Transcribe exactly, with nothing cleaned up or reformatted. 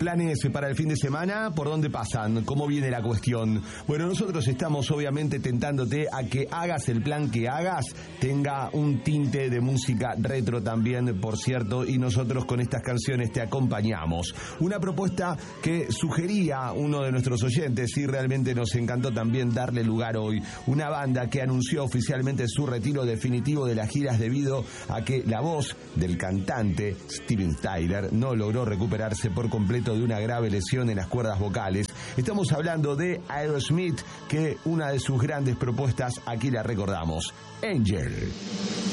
planes para el fin de semana, ¿por dónde pasan? ¿Cómo viene la cuestión? Bueno, nosotros estamos obviamente tentándote a que hagas el plan que hagas, tenga un tinte de música retro también, por cierto, y nosotros con estas canciones te acompañamos. Una propuesta que sugería uno de nuestros oyentes y realmente nos encantó también darle lugar hoy. Una banda que anunció oficialmente su retiro definitivo de las giras debido a que la voz del cantante Steven Tyler no logró recuperarse por completo de una grave lesión en las cuerdas vocales. Estamos hablando de Aerosmith, que una de sus grandes propuestas aquí la recordamos, Angel.